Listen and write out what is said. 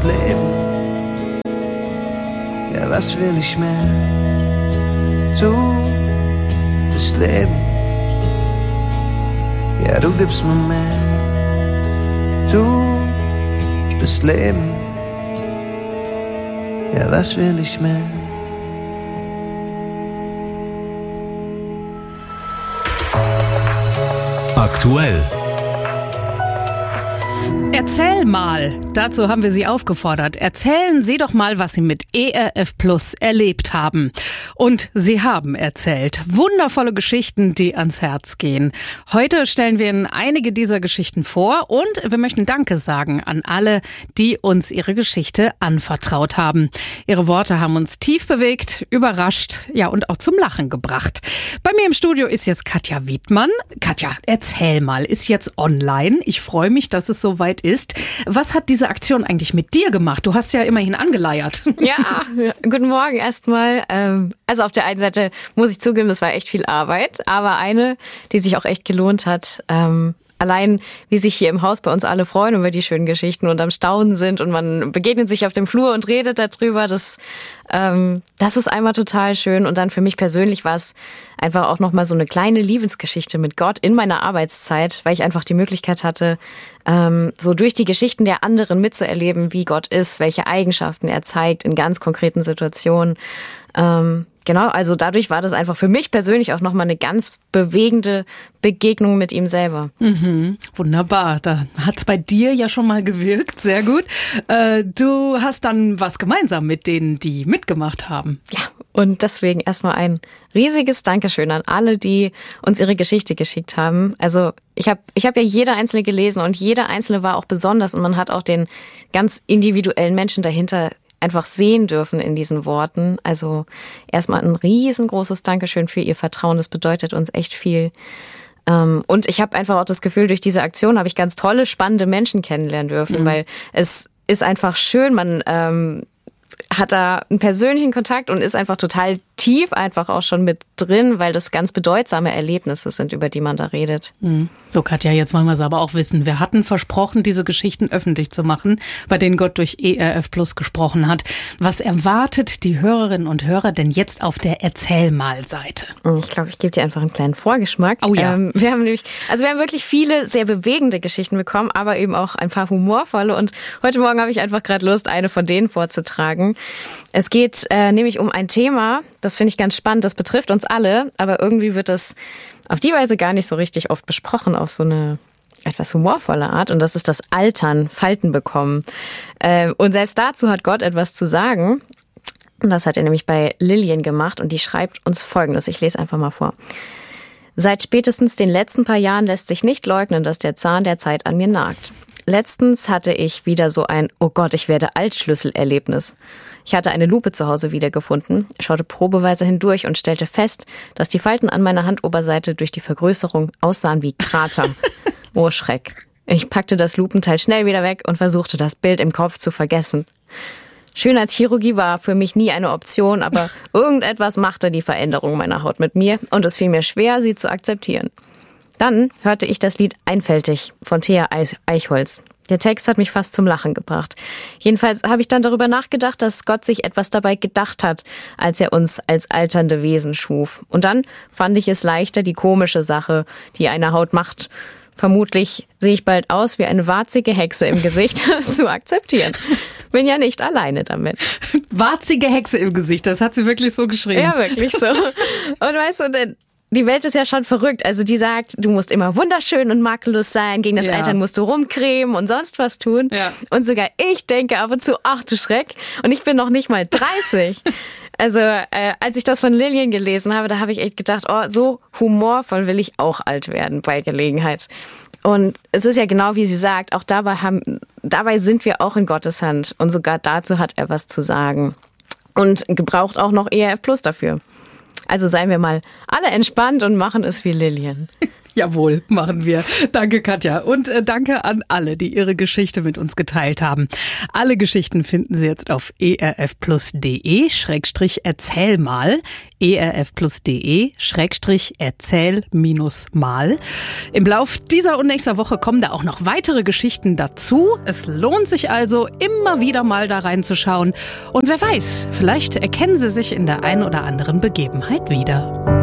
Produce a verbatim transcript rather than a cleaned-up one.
das Leben. Ja, was will ich mehr? Du bist Leben. Ja, du gibst mir mehr. Du bist Leben. Ja, was will ich mehr? Aktuell. Erzähl mal, dazu haben wir Sie aufgefordert. Erzählen Sie doch mal, was Sie mit E R F Plus erlebt haben. Und Sie haben erzählt. Wundervolle Geschichten, die ans Herz gehen. Heute stellen wir Ihnen einige dieser Geschichten vor und wir möchten Danke sagen an alle, die uns ihre Geschichte anvertraut haben. Ihre Worte haben uns tief bewegt, überrascht, ja und auch zum Lachen gebracht. Bei mir im Studio ist jetzt Katja Wiedmann. Katja, erzähl mal, ist jetzt online. Ich freue mich, dass es soweit ist. Was hat diese Aktion eigentlich mit dir gemacht? Du hast ja immerhin angeleiert. Ja, guten Morgen erstmal. Also auf der einen Seite muss ich zugeben, das war echt viel Arbeit, aber eine, die sich auch echt gelohnt hat. Allein, wie sich hier im Haus bei uns alle freuen über die schönen Geschichten und am Staunen sind und man begegnet sich auf dem Flur und redet darüber, das, ähm, das ist einmal total schön. Und dann für mich persönlich war es einfach auch nochmal so eine kleine Liebesgeschichte mit Gott in meiner Arbeitszeit, weil ich einfach die Möglichkeit hatte, ähm, so durch die Geschichten der anderen mitzuerleben, wie Gott ist, welche Eigenschaften er zeigt in ganz konkreten Situationen. Ähm, Genau, also dadurch war das einfach für mich persönlich auch nochmal eine ganz bewegende Begegnung mit ihm selber. Mhm, wunderbar, da hat's bei dir ja schon mal gewirkt, sehr gut. Äh, du hast dann was gemeinsam mit denen, die mitgemacht haben. Ja, und deswegen erstmal ein riesiges Dankeschön an alle, die uns ihre Geschichte geschickt haben. Also ich habe ich hab ja jede einzelne gelesen und jede einzelne war auch besonders und man hat auch den ganz individuellen Menschen dahinter einfach sehen dürfen in diesen Worten. Also erstmal ein riesengroßes Dankeschön für Ihr Vertrauen. Das bedeutet uns echt viel. Und ich habe einfach auch das Gefühl, durch diese Aktion habe ich ganz tolle, spannende Menschen kennenlernen dürfen, mhm. weil es ist einfach schön, man ähm, hat da einen persönlichen Kontakt und ist einfach total tief einfach auch schon mit drin, weil das ganz bedeutsame Erlebnisse sind, über die man da redet. So, Katja, jetzt wollen wir es aber auch wissen. Wir hatten versprochen, diese Geschichten öffentlich zu machen, bei denen Gott durch E R F Plus gesprochen hat. Was erwartet die Hörerinnen und Hörer denn jetzt auf der Erzähl-mal-Seite? Ich glaube, ich gebe dir einfach einen kleinen Vorgeschmack. Oh ja. Ähm, wir haben nämlich, also wir haben wirklich viele sehr bewegende Geschichten bekommen, aber eben auch ein paar humorvolle. Und heute Morgen habe ich einfach gerade Lust, eine von denen vorzutragen. Es geht äh, nämlich um ein Thema, das finde ich ganz spannend, das betrifft uns alle, aber irgendwie wird das auf die Weise gar nicht so richtig oft besprochen, auf so eine etwas humorvolle Art. Und das ist das Altern, Falten bekommen. Äh, und selbst dazu hat Gott etwas zu sagen. Und das hat er nämlich bei Lillian gemacht und die schreibt uns Folgendes. Ich lese einfach mal vor. Seit spätestens den letzten paar Jahren lässt sich nicht leugnen, dass der Zahn der Zeit an mir nagt. Letztens hatte ich wieder so ein Oh Gott, ich werde alt-Schlüsselerlebnis. Ich hatte eine Lupe zu Hause wiedergefunden, schaute probeweise hindurch und stellte fest, dass die Falten an meiner Handoberseite durch die Vergrößerung aussahen wie Krater. Oh Schreck. Ich packte das Lupenteil schnell wieder weg und versuchte, das Bild im Kopf zu vergessen. Schönheitschirurgie war für mich nie eine Option, aber irgendetwas machte die Veränderung meiner Haut mit mir und es fiel mir schwer, sie zu akzeptieren. Dann hörte ich das Lied Einfältig von Thea Eichholz. Der Text hat mich fast zum Lachen gebracht. Jedenfalls habe ich dann darüber nachgedacht, dass Gott sich etwas dabei gedacht hat, als er uns als alternde Wesen schuf. Und dann fand ich es leichter, die komische Sache, die eine Haut macht, vermutlich sehe ich bald aus wie eine warzige Hexe im Gesicht, zu akzeptieren. Bin ja nicht alleine damit. Warzige Hexe im Gesicht, das hat sie wirklich so geschrieben. Ja, wirklich so. Und weißt du, denn die Welt ist ja schon verrückt. Also die sagt, du musst immer wunderschön und makellos sein. Gegen das ja. Altern musst du rumcremen und sonst was tun. Ja. Und sogar ich denke ab und zu, ach du Schreck. Und ich bin noch nicht mal dreißig. Also äh, als ich das von Lillian gelesen habe, da habe ich echt gedacht, oh, so humorvoll will ich auch alt werden bei Gelegenheit. Und es ist ja genau wie sie sagt, auch dabei, haben, dabei sind wir auch in Gottes Hand. Und sogar dazu hat er was zu sagen. Und gebraucht auch noch E R F Plus dafür. Also seien wir mal alle entspannt und machen es wie Lillian. Jawohl, machen wir. Danke, Katja. Und äh, danke an alle, die ihre Geschichte mit uns geteilt haben. Alle Geschichten finden Sie jetzt auf erfplus.de schrägstrich erzähl mal. erfplus.de schrägstrich erzähl minus mal. Im Lauf dieser und nächster Woche kommen da auch noch weitere Geschichten dazu. Es lohnt sich also, immer wieder mal da reinzuschauen. Und wer weiß, vielleicht erkennen Sie sich in der einen oder anderen Begebenheit wieder.